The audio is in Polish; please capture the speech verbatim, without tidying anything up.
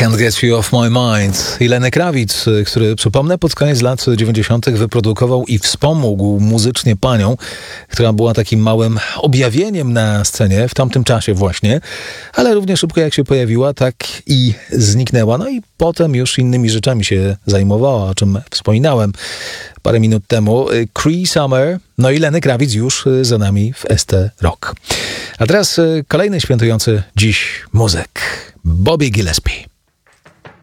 Can't Get You Off My Mind. I Lenny Kravitz, który, przypomnę, pod koniec lat dziewięćdziesiątych wyprodukował i wspomógł muzycznie panią, która była takim małym objawieniem na scenie w tamtym czasie właśnie, ale równie szybko jak się pojawiła, tak i zniknęła. No i potem już innymi rzeczami się zajmowała, o czym wspominałem parę minut temu. Cree Summer, no i Lenny Kravitz już za nami w S T Rock. A teraz kolejny świętujący dziś muzyk, Bobby Gillespie.